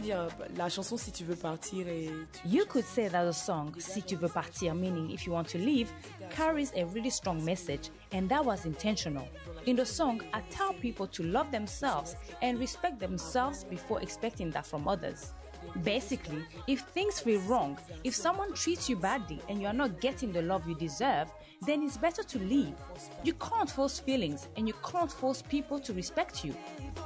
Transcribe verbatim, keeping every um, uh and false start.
dire la chanson Si tu veux partir et tu... You could say that the song Si tu veux partir, meaning if you want to leave, carries a really strong message, and that was intentional. In the song, I tell people to love themselves and respect themselves before expecting that from others. Basically, if things feel wrong, if someone treats you badly and you are not getting the love you deserve, then it's better to leave. You can't force feelings and you can't force people to respect you.